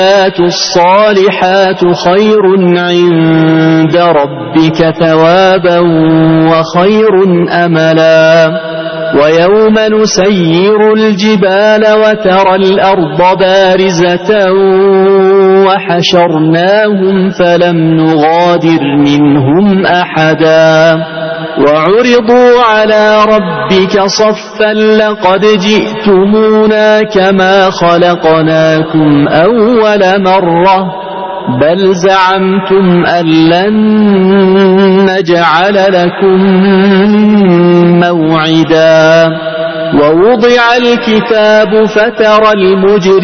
الصالحات خير عند ربك ثوابا وخير أملا ويوم نسير الجبال وترى الأرض بارزة وحشرناهم فلم نغادر منهم أحدا وعرضوا على ربك صفا لقد جئتمونا كما خلقناكم أول مرة بل زعمتم أن لن نجعل لكم موعدا ووضع الكتاب فترى المجرمين